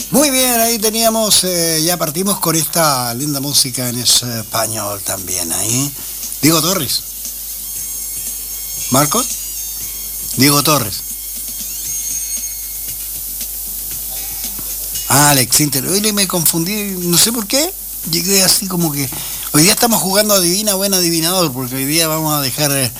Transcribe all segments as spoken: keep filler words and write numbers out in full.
Muy bien, ahí teníamos, eh, ya partimos con esta linda música en español también. Ahí, Diego Torres. ¿Marcos? Diego Torres. Alex Inter. Hoy me confundí, no sé por qué. Llegué así como que... Hoy día estamos jugando adivina, buen adivinador, porque hoy día vamos a dejar... Eh,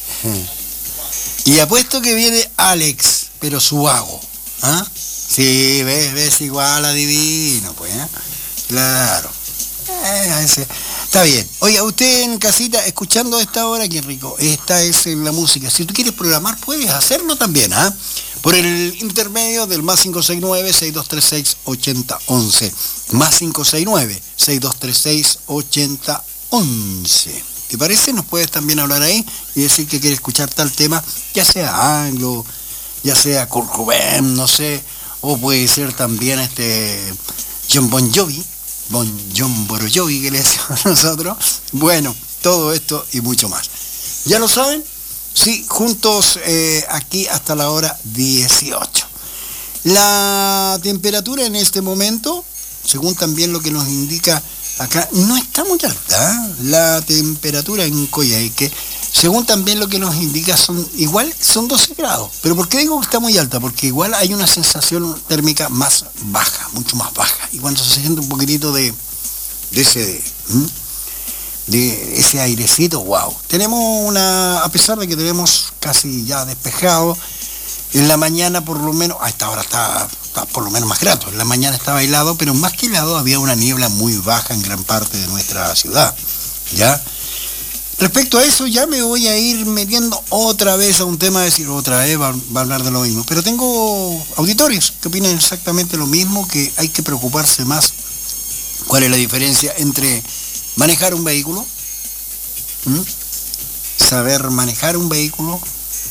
y apuesto que viene Alex, pero Suago. ¿Ah? Sí, ves, ves igual adivino, pues, ¿eh? Claro. Eh, ese. Está bien. Oiga, usted en casita, escuchando a esta hora, qué rico. Esta es la música. Si tú quieres programar, puedes hacerlo también, ¿ah? ¿eh? Por el intermedio del más cinco seis nueve, seis dos tres seis, ocho cero uno uno. Más cinco seis nueve, seis dos tres seis, ocho cero uno uno. ¿Te parece? Nos puedes también hablar ahí y decir que quieres escuchar tal tema, ya sea anglo, ya sea Kurt Cobain, no sé, o puede ser también este John Bon Jovi, bon, John Bon Jovi que le decimos nosotros. Bueno, todo esto y mucho más. ¿Ya lo saben? Sí, juntos eh, aquí hasta la hora dieciocho. La temperatura en este momento, según también lo que nos indica acá, no está muy alta, ¿eh? La temperatura en Coyhaique, según también lo que nos indica, son igual son doce grados. ¿Pero por qué digo que está muy alta? Porque igual hay una sensación térmica más baja, mucho más baja. Y cuando se siente un poquitito de, de ese... ¿m? de ese airecito, wow. Tenemos una, a pesar de que tenemos casi ya despejado, en la mañana por lo menos, a esta hora está, está por lo menos más grato, en la mañana estaba helado, pero más que helado había una niebla muy baja en gran parte de nuestra ciudad, ¿ya? Respecto a eso ya me voy a ir metiendo otra vez a un tema, decir otra vez va, va a hablar de lo mismo, pero tengo auditores que opinan exactamente lo mismo, que hay que preocuparse más. ¿Cuál es la diferencia entre manejar un vehículo, ¿Mm? saber manejar un vehículo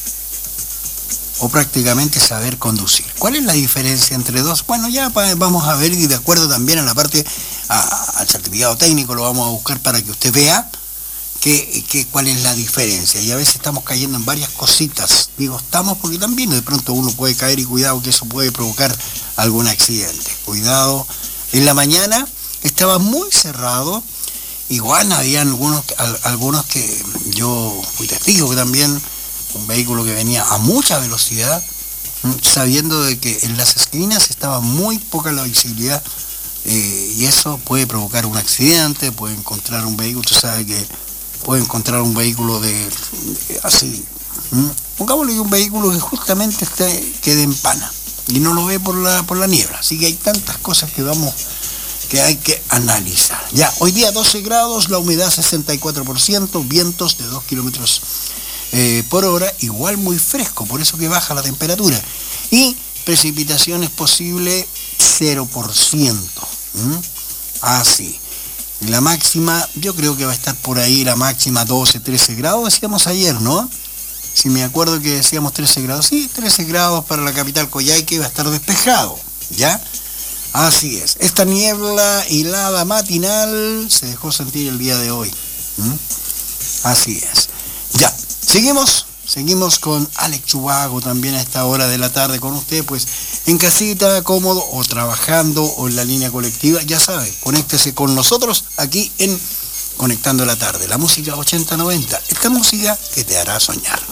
o prácticamente saber conducir? ¿Cuál es la diferencia entre dos? Bueno, ya vamos a ver, y de acuerdo también a la parte, a, al certificado técnico, lo vamos a buscar para que usted vea que, que, cuál es la diferencia. Y a veces estamos cayendo en varias cositas. Digo, estamos porque también de pronto uno puede caer, y cuidado que eso puede provocar algún accidente. Cuidado. En la mañana estaba muy cerrado. Igual había algunos, algunos que yo fui testigo, que también un vehículo que venía a mucha velocidad, sabiendo de que en las esquinas estaba muy poca la visibilidad, eh, y eso puede provocar un accidente, puede encontrar un vehículo, usted sabe que puede encontrar un vehículo de, de así, ¿m? pongámosle un vehículo que justamente esté, quede en pana y no lo ve por la, por la niebla. Así que hay tantas cosas que vamos... que hay que analizar. Ya, hoy día doce grados, la humedad sesenta y cuatro por ciento, vientos de dos kilómetros eh, por hora, igual muy fresco, por eso que baja la temperatura. Y precipitaciones posible cero por ciento. ¿Mm? Así. La máxima, yo creo que va a estar por ahí, la máxima doce, trece grados, decíamos ayer, ¿no? Si me acuerdo que decíamos trece grados, sí, trece grados para la capital Coyhaique, va a estar despejado, ¿ya? Así es, esta niebla helada matinal se dejó sentir el día de hoy. ¿Mm? Así es. Ya, seguimos, seguimos con Alex Suago también a esta hora de la tarde con usted, pues en casita, cómodo, o trabajando, o en la línea colectiva, ya sabe, conéctese con nosotros aquí en Conectando la Tarde, la música ochenta noventa, esta música que te hará soñar.